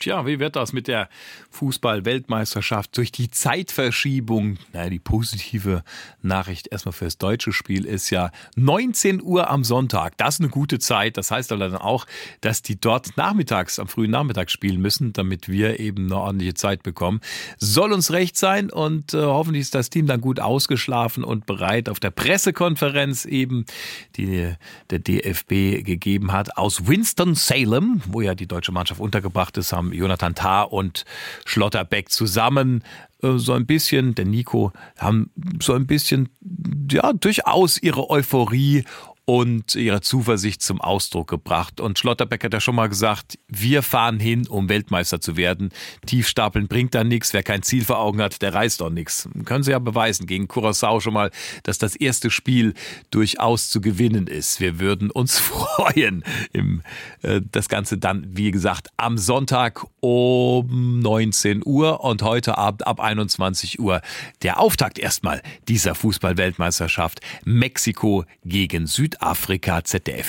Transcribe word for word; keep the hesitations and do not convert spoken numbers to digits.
Tja, wie wird das mit der Fußball-Weltmeisterschaft durch die Zeitverschiebung? Naja, die positive Nachricht erstmal für das deutsche Spiel ist ja neunzehn Uhr am Sonntag. Das ist eine gute Zeit. Das heißt aber dann auch, dass die dort nachmittags, am frühen Nachmittag spielen müssen, damit wir eben eine ordentliche Zeit bekommen. Soll uns recht sein und äh, hoffentlich ist das Team dann gut ausgeschlafen und bereit auf der Pressekonferenz eben, die der D F B gegeben hat, aus Winston-Salem, wo ja die deutsche Mannschaft untergebracht ist, haben Jonathan Tah und Schlotterbeck zusammen äh, so ein bisschen, der Nico, haben so ein bisschen, ja, durchaus ihre Euphorie und ihre Zuversicht zum Ausdruck gebracht. Und Schlotterbeck hat ja schon mal gesagt, wir fahren hin, um Weltmeister zu werden. Tiefstapeln bringt da nichts. Wer kein Ziel vor Augen hat, der reißt auch nichts. Können sie ja beweisen gegen Curaçao schon mal, dass das erste Spiel durchaus zu gewinnen ist. Wir würden uns freuen. Im, äh, das Ganze dann, wie gesagt, am Sonntag um neunzehn Uhr und heute Abend ab einundzwanzig Uhr der Auftakt erstmal dieser Fußball-Weltmeisterschaft. Mexiko gegen Südafrika. Z D F